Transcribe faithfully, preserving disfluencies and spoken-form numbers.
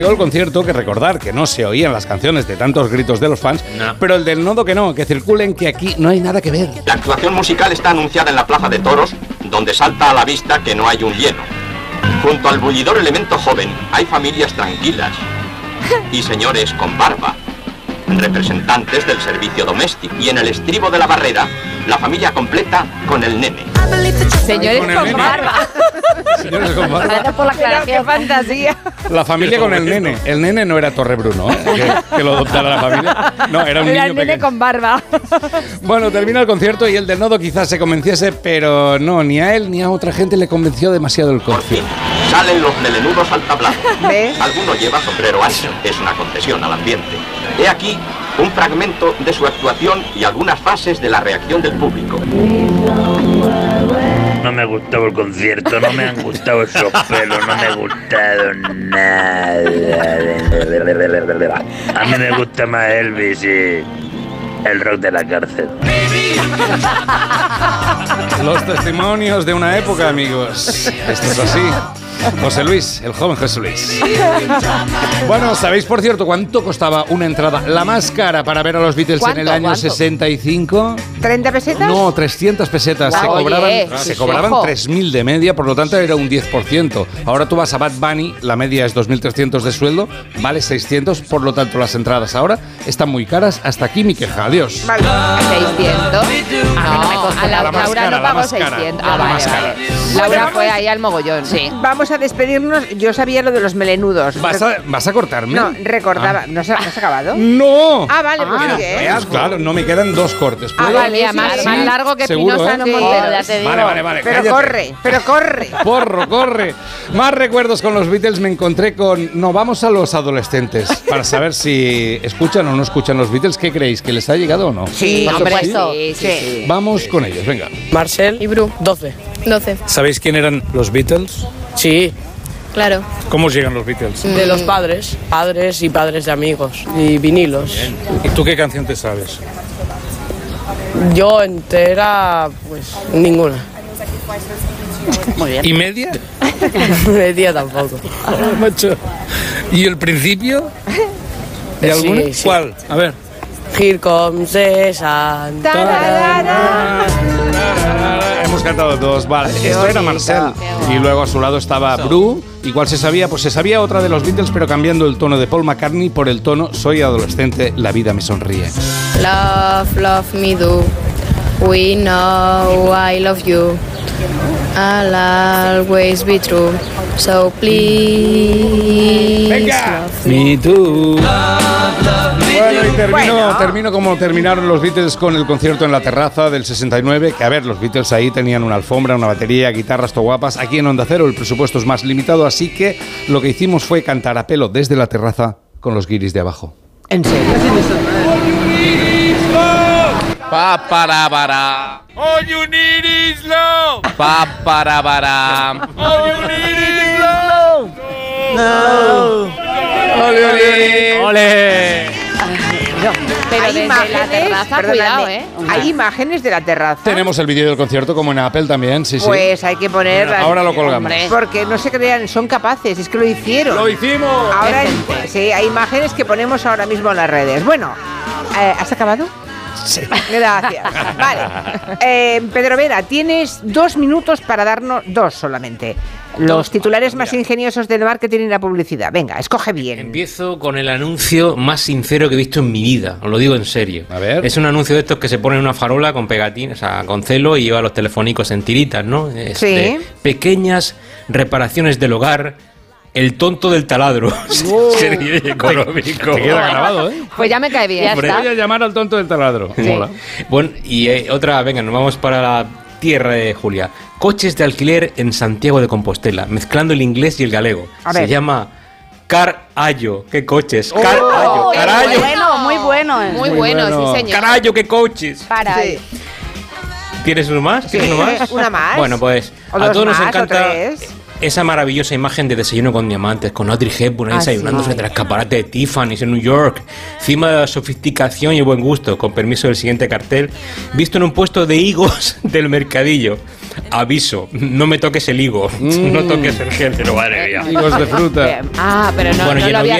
El concierto, que recordar que no se oían las canciones de tantos gritos de los fans, no. Pero el del nodo que no, que circulen, que aquí no hay nada que ver. La actuación musical está anunciada en la Plaza de Toros, donde salta a la vista que no hay un lleno. Junto al bullidor elemento joven hay familias tranquilas y señores con barba, representantes del servicio doméstico, y en el estribo de la barrera, la familia completa con el nene. Señores con, con barba. Señores con barba. Gracias por la aclaración. ¡Qué fantasía! La familia con el nene. El nene no era Torrebruno, ¿eh? que, que lo adoptara la familia. No, era un era niño el nene pequeño. con barba. Bueno, termina el concierto y el del nodo quizás se convenciese, pero no, ni a él ni a otra gente le convenció demasiado el concierto. Por fin, salen los melenudos al tablado. ¿Ves? Alguno lleva sombrero ancho, es una concesión al ambiente. He aquí un fragmento de su actuación y algunas fases de la reacción del público. No me ha gustado el concierto, no me han gustado esos pelos, no me ha gustado nada. A mí me gusta más Elvis y el rock de la cárcel. Los testimonios de una época, amigos. Esto es así. José Luis, el joven José Luis. Bueno, ¿sabéis, por cierto, cuánto costaba una entrada, la más cara, para ver a los Beatles en el año ¿cuánto? sesenta y cinco? ¿treinta pesetas? No, trescientas pesetas. Wow, se cobraban, oye, se cobraban tres mil de media, por lo tanto era un diez por ciento. Ahora tú vas a Bad Bunny, la media es dos mil trescientos de sueldo, vale seiscientos, por lo tanto las entradas ahora están muy caras. Hasta aquí mi queja. Adiós. Vale. ¿seiscientos? Ah, no, me costó. A la, la Laura cara, no pagó seiscientos. Ah, vale, vale. Laura fue ahí al mogollón, sí. Vamos a despedirnos. Yo sabía lo de los melenudos. ¿Vas a, vas a cortarme? No, recordaba. Ah. ¿No, se, ¿No has acabado? ¡No! Ah, vale, pues ah, sigue. Pues claro, no me quedan dos cortes. Ah, vale, sí, más, sí. más largo que ¿Seguro, Pinoza eh? no sí. Montero, ya te digo. Vale, vale, vale. Pero cállate. corre, pero corre. Porro, corre. Más recuerdos con los Beatles. Me encontré con... No, vamos a los adolescentes para saber si escuchan o no escuchan los Beatles. ¿Qué creéis? ¿Que les ha llegado o no? Sí, por supuesto. Sí, sí, sí. Vamos con ellos, venga. Marcel y Bru. doce. doce. ¿Sabéis quién eran los Beatles? Sí. Claro. ¿Cómo llegan los Beatles? De los padres. Padres y padres de amigos. Y vinilos. Bien. ¿Y tú qué canción te sabes? Yo entera, pues ninguna. Muy bien. ¿Y media? Media tampoco. Oh, macho. ¿Y el principio? ¿De Sí, alguna? sí. ¿Cuál? A ver. Here comes the sun. Hemos cantado dos, vale. Esto era Marcel. Y luego a su lado estaba Bru. ¿Y cuál se sabía? Pues se sabía otra de los Beatles, pero cambiando el tono de Paul McCartney por el tono Soy adolescente, la vida me sonríe. Love, love me do. We know I love you. I'll always be true. So please Venga. love me. Me too. Bueno, y termino, Bueno. termino como terminaron los Beatles con el concierto en la terraza del sesenta y nueve, que a ver, los Beatles ahí tenían una alfombra, una batería, guitarras to guapas. Aquí en Onda Cero el presupuesto es más limitado, así que lo que hicimos fue cantar a pelo desde la terraza con los guiris de abajo. ¿En serio? Pa para para. All you need is love. Pa para para. All you need is love. ¡Ole, ¡Ole! Pero Hay desde imágenes, la terraza, perdóname, cuidado, ¿eh? Hay imágenes de la terraza. Tenemos el vídeo del concierto como en Apple también, sí, sí. Pues hay que poner. Mira, ahora lo colgamos. Hombre, porque no se crean, son capaces, es que lo hicieron. ¡Lo hicimos! Ahora sí, hay imágenes que ponemos ahora mismo en las redes. Bueno, eh, ¿has acabado? Sí. Gracias. Vale. Eh, Pedro Vera, tienes dos minutos para darnos dos solamente. Los titulares más ingeniosos del marketing y la publicidad. Venga, escoge bien. Empiezo con el anuncio más sincero que he visto en mi vida, os lo digo en serio. A ver. Es un anuncio de estos que se pone en una farola con pegatina, o sea, con celo y lleva los telefónicos en tiritas, ¿no? Es Sí. de pequeñas reparaciones del hogar. El tonto del taladro. Oh. Serie económico. Te queda grabado, ¿eh? Pues ya me cae bien. Ya está. Voy a llamar al tonto del taladro. Sí. Mola. Bueno, y eh, otra, venga, nos vamos para la tierra de Julia. Coches de alquiler en Santiago de Compostela, mezclando el inglés y el galego. A Se ver. llama Car Ayo. ¿Qué coches? Oh, Car Ayo. qué Carayo. bueno, muy bueno. Muy, Muy bueno, bueno. sí, señor. Carayo, qué coches. Para. Sí. ¿Tienes uno más? ¿Tienes Sí, uno más? una más. Bueno, pues O a dos todos nos más, o encanta tres. esa maravillosa imagen de Desayuno con Diamantes, con Audrey Hepburn ahí Ah, desayunándose sí. entre el escaparate de Tiffany's en New York, encima de la sofisticación y el buen gusto, con permiso del siguiente cartel, visto en un puesto de higos del mercadillo. Aviso, no me toques el higo, Mm. no toques el género, madre mía. Higos de fruta. Ah, pero no, Bueno, no y en lo había